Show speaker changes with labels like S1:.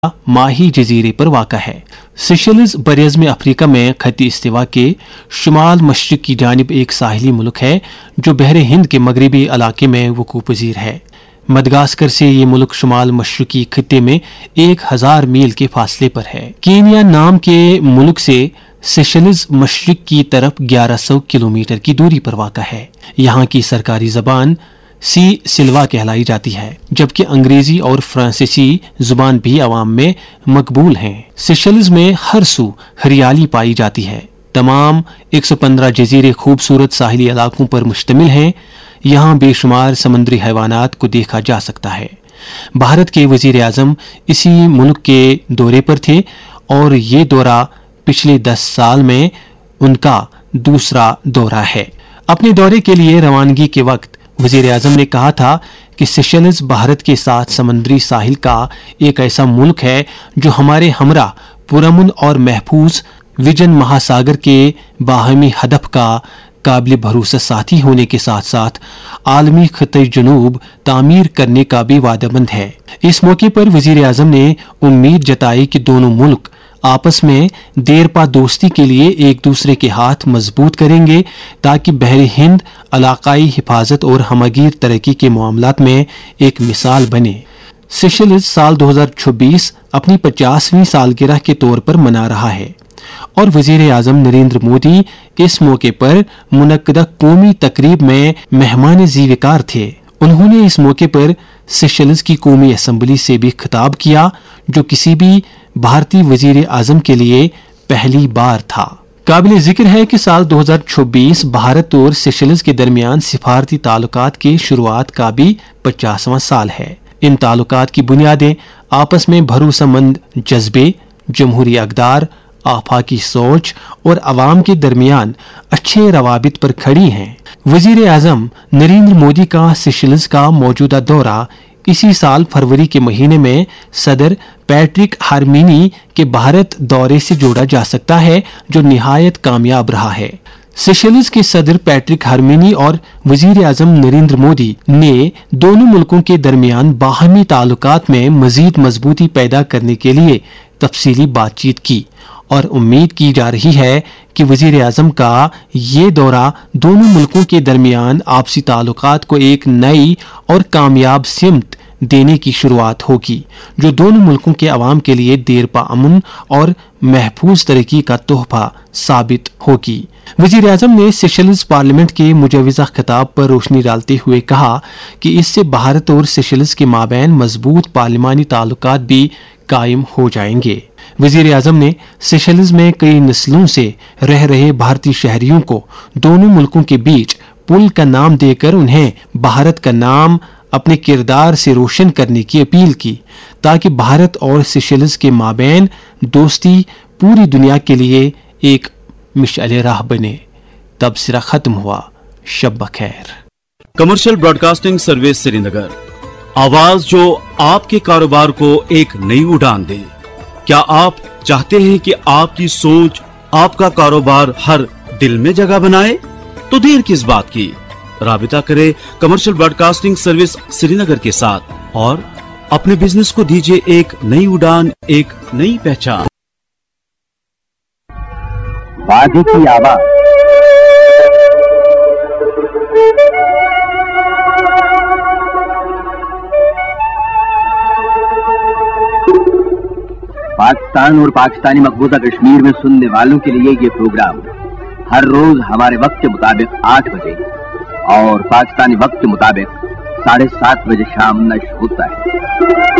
S1: माही जजीरे पर वाक़ा है। Seychelles बरअज़्म Africa में खत्ती इस्तिवा के शुमाल मशरिक की जानिब एक साहिली मुल्क है जो बहरे हिंद के मगरबी इलाके में वक़ूफ़ पज़ीर है। मदगास्कर से ये मुल्क शुमाल मशरिकी खत्ते में 1000 मील के फासले पर है। कीनिया नाम के मुल्क से सेशेल्स मशरिक की तरफ 1100 किलोमीटर की दूरी पर वाक़ा है। यहाँ की सरकारी ज़बान सी सिल्वा कहलाई जाती है, जबकि अंग्रेजी और फ्रांसीसी जुबान भी अवाम में मकबूल हैं। सेशेल्स में हर सू हरियाली पाई जाती है। तमाम 115 जजीरे खूबसूरत साहिली इलाकों पर मुश्तमिल हैं। यहाँ बेशुमार समुद्री हैवानात को देखा जा सकता है। भारत के वजीर आजम इसी मुल्क के दौरे पर थे और ये दौरा पिछले 10 साल में उनका दूसरा दौरा है। अपने दौरे के लिए रवानगी के वक्त वजीर आजम ने कहा था कि सेशेल्स भारत के साथ समुद्री साहिल का एक ऐसा मुल्क है जो हमारे हमरा पुरअमन और महफूज विजन महासागर के बाहमी हदफ का काबिल भरोसा साथी होने के साथ साथ आलमी खिते जनूब तामीर करने का भी वादामंद है। इस मौके पर वजीर आजम ने उम्मीद जताई कि दोनों मुल्क आपस में देरपा दोस्ती के लिए एक दूसरे के हाथ मजबूत करेंगे ताकि बहरे हिंद इलाकाई हिफाजत और हमगीर तरक्की के मामलात में एक मिसाल बने। सेशेल्स साल 2026 अपनी 50वीं सालगिरह के तौर पर मना रहा है और वजीर आजम नरेंद्र मोदी इस मौके पर मुनक्कदा कौमी तकरीब में मेहमान ज़ीवकार थे। उन्होंने इस मौके पर सेशेल्स की कौमी असम्बली से भी खिताब किया, जो किसी भी भारतीय वजीर आजम के लिए पहली बार था। काबिल जिक्र है कि साल 2026 भारत और सेशेल्स के दरमियान सिफारती ताल्लुकात की शुरुआत का भी 50वां साल है। इन ताल्लुकात की बुनियादें आपस में भरोसेमंद जज्बे, जमहूरी अक़दार, आफाकी सोच और अवाम के दरमियान अच्छे रवाबित पर खड़ी हैं। वजीर आजम नरेंद्र मोदी का सेशेल्स का मौजूदा दौरा इसी साल फरवरी के महीने में सदर पैट्रिक हार्मिनी के भारत दौरे से जोड़ा जा सकता है, जो निहायत कामयाब रहा है। सेशेल्स के सदर पैट्रिक हार्मिनी और वजीर आजम नरेंद्र मोदी ने दोनों मुल्कों के दरमियान बाहमी ताल्लुकात में मजीद मजबूती पैदा करने के लिए तफसीली बातचीत की और उम्मीद की जा रही है कि वजीर आजम का ये दौरा दोनों मुल्कों के दरमियान आपसी ताल्लुकात को एक नई और कामयाब सिमत देने की शुरुआत होगी, जो दोनों मुल्कों के अवाम के लिए देरपा अमन और महफूज तरक्की का तोहफा साबित होगी। वजीर आजम ने सेशेल्स पार्लियामेंट के मुजवज़ा खिताब पर रोशनी डालते हुए कहा कि इससे भारत और सेशेल्स के माबैन मजबूत पार्लिमानी ताल्लुकात भी कायम हो जाएंगे। वजीर आजम ने सेशेल्स में कई नस्लों से रह रहे भारतीय शहरियों को दोनों मुल्कों के बीच पुल का नाम देकर उन्हें भारत का नाम अपने किरदार से रोशन करने की अपील की, ताकि भारत और सेशेल्स के माबैन दोस्ती पूरी दुनिया के लिए एक मिशअले राह बने। तबसरा खत्म हुआ। शब बखैर।
S2: कमर्शियल ब्रॉडकास्टिंग सर्विस श्रीनगर, आवाज जो आपके कारोबार को एक नई उड़ान दे। क्या आप चाहते हैं कि आपकी सोच आपका कारोबार हर दिल में जगह बनाए? तो देर किस बात की, राबिता करें कमर्शियल ब्रॉडकास्टिंग सर्विस श्रीनगर के साथ और अपने बिजनेस को दीजिए एक नई उड़ान, एक नई पहचान।
S3: वादी की आवाज, पाकिस्तान और पाकिस्तानी मकबूजा कश्मीर में सुनने वालों के लिए ये प्रोग्राम हर रोज हमारे वक्त के मुताबिक 8 बजे और पाकिस्तानी वक्त के मुताबिक 7:30 बजे शाम नश्र होता है।